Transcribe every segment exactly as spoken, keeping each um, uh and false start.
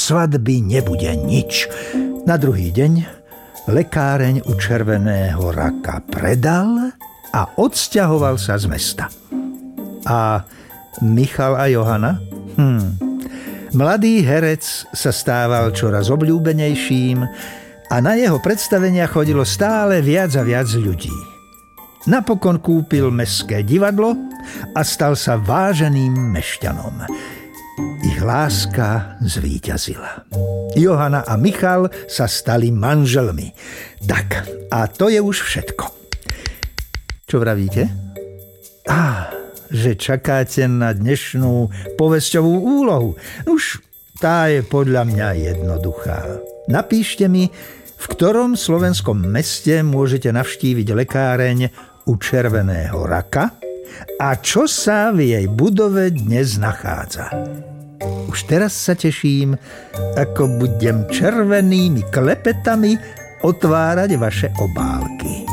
svadby nebude nič. Na druhý deň lekáreň u červeného raka predal a odsťahoval sa z mesta. A Michal a Johana? Hm. Mladý herec sa stával čoraz obľúbenejším a na jeho predstavenia chodilo stále viac a viac ľudí. Napokon kúpil mestské divadlo a stal sa váženým mešťanom. Ich láska zvíťazila. Johana a Michal sa stali manželmi. Tak, a to je už všetko. Čo vravíte? Á, že čakáte na dnešnú povesťovú úlohu. Už tá je podľa mňa jednoduchá. Napíšte mi, v ktorom slovenskom meste môžete navštíviť lekáreň u červeného raka a čo sa v jej budove dnes nachádza. Už teraz sa teším, ako budem červenými klepetami otvárať vaše obálky.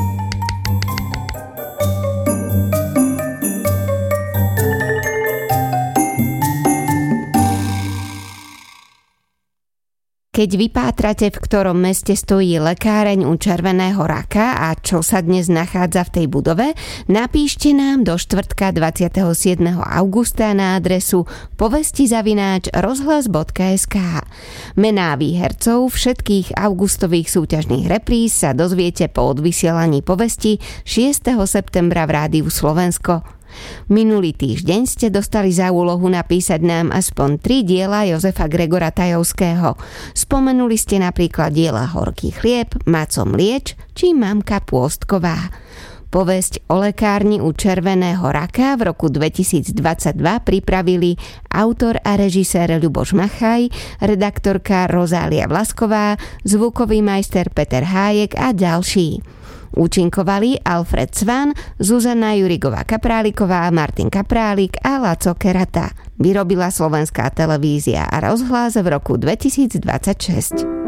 Keď vypátrate, v ktorom meste stojí lekáreň u červeného raka a čo sa dnes nachádza v tej budove, napíšte nám do štvrtka dvadsiateho siedmeho augusta na adresu povesti zavináč rozhlas bodka es ká. Mená výhercov všetkých augustových súťažných repríz sa dozviete po odvysielaní povesti šiesteho septembra v Rádiu Slovensko. Minulý týždeň ste dostali za úlohu napísať nám aspoň tri diela Jozefa Gregora Tajovského. Spomenuli ste napríklad diela Horký chlieb, Maco mlieč či Mamka Pôstková. Povesť o lekárni u červeného raka v roku dvetisícdvadsaťdva pripravili autor a režisér Ľuboš Machaj, redaktorka Rozália Vlasková, zvukový majster Peter Hájek a ďalší. Účinkovali Alfred Cvan, Zuzana Jurigová-Kapráliková, Martin Kaprálik a Laco Kerata. Vyrobila Slovenská televízia a rozhlas v roku dvetisícdvadsaťšesť.